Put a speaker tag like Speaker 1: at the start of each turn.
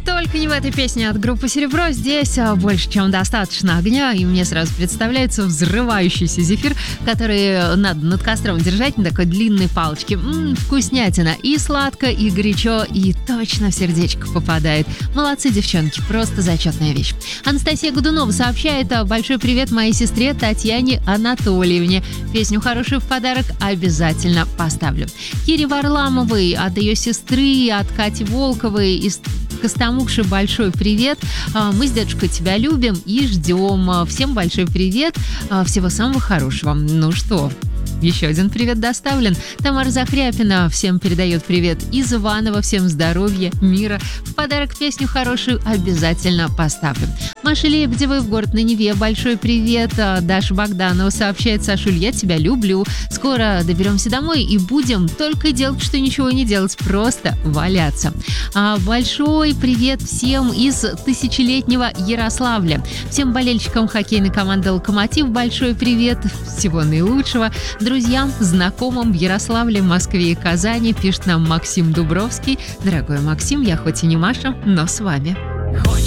Speaker 1: только не в этой песне от группы «Серебро». Здесь больше, чем достаточно огня, и мне сразу представляется взрывающийся зефир, который надо над костром держать на такой длинной палочке. Вкуснятина. И сладко, и горячо, и точно в сердечко попадает. Молодцы, девчонки, просто зачетная вещь. Анастасия Годунова сообщает: большой привет моей сестре Татьяне Анатольевне. Песню хорошую в подарок обязательно поставлю. Кире Варламовой от ее сестры, от Кати Волковой из Костомукши большой привет. Мы с дедушкой тебя любим и ждем. Всем большой привет. Всего самого хорошего. Ну что, еще один привет доставлен. Тамара Захряпина всем передает привет. Из Иванова всем здоровья, мира. В подарок песню хорошую обязательно поставлю. Маша Лебедева в город на Неве большой привет. Даша Богданова сообщает: Сашуль, я тебя люблю. Скоро доберемся домой и будем только делать, что ничего не делать, просто валяться. Большой привет всем из тысячелетнего Ярославля. Всем болельщикам хоккейной команды «Локомотив» большой привет. Всего наилучшего. Друзьям, знакомым в Ярославле, Москве и Казани пишет нам Максим Дубровский. Дорогой Максим, я хоть и не Маша, но с вами.